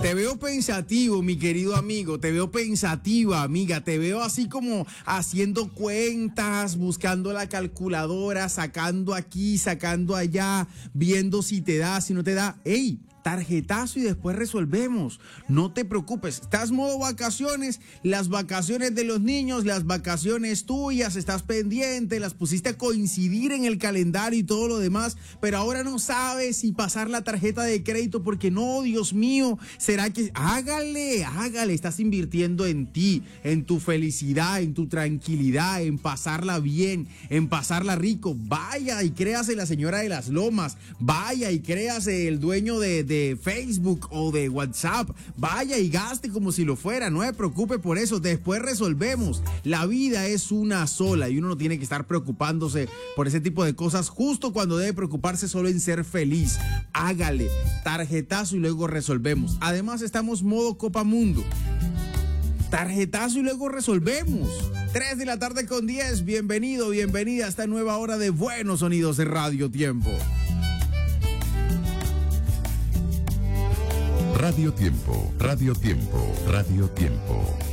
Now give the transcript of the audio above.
Te veo pensativo, mi querido amigo, te veo pensativa, amiga, te veo así como haciendo cuentas, buscando la calculadora, sacando aquí, sacando allá, viendo si te da, si no te da. ¡Ey! Tarjetazo y después resolvemos. No te preocupes. Estás modo vacaciones, las vacaciones de los niños, las vacaciones tuyas, estás pendiente, las pusiste a coincidir en el calendario y todo lo demás, pero ahora no sabes si pasar la tarjeta de crédito porque no, Dios mío, será que hágale, estás invirtiendo en ti, en tu felicidad, en tu tranquilidad, en pasarla bien, en pasarla rico. Vaya y créase la señora de las lomas, vaya y créase el dueño de Facebook o de WhatsApp, vaya y gaste como si lo fuera, no se preocupe por eso, después resolvemos. La vida es una sola y uno no tiene que estar preocupándose por ese tipo de cosas justo cuando debe preocuparse solo en ser feliz. Hágale, tarjetazo y luego resolvemos. Además estamos modo Copa Mundo. Tarjetazo y luego resolvemos. 3 de la tarde con 10, bienvenido, bienvenida a esta nueva hora de Buenos Sonidos de Radio Tiempo. Radio Tiempo, Radio Tiempo, Radio Tiempo.